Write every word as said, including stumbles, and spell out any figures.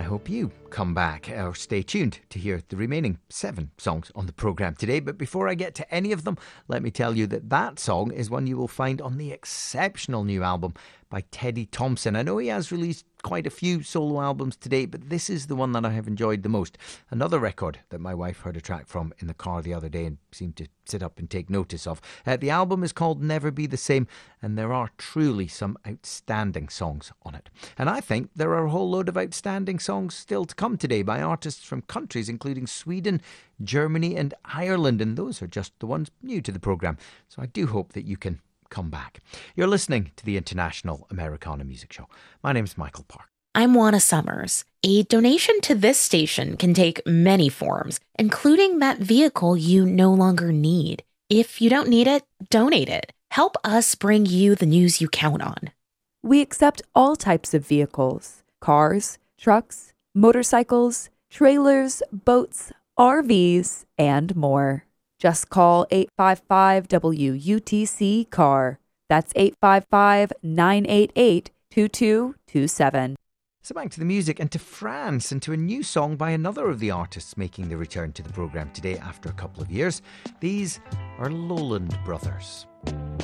hope you come back or stay tuned to hear the remaining seven songs on the programme today. But before I get to any of them, let me tell you that that song is one you will find on the exceptional new album by Teddy Thompson. I know he has released quite a few solo albums to date, but this is the one that I have enjoyed the most. Another record that my wife heard a track from in the car the other day and seemed to sit up and take notice of. Uh, the album is called Never Be the Same, and there are truly some outstanding songs on it. And I think there are a whole load of outstanding songs still to come today by artists from countries including Sweden, Germany and Ireland, and those are just the ones new to the programme. So I do hope that you can come back. You're listening to the International Americana Music Show. My name's Michael Park. I'm Juana Summers. A donation to this station can take many forms, including that vehicle you no longer need. If you don't need it, donate it. Help us bring you the news you count on. We accept all types of vehicles: cars, trucks, motorcycles, trailers, boats, R Vs, and more. Just call eight five five W U T C C A R. That's eight five five, nine eight eight, two two two seven. So back to the music and to France and to a new song by another of the artists making the return to the programme today after a couple of years. These are Lowland Brothers.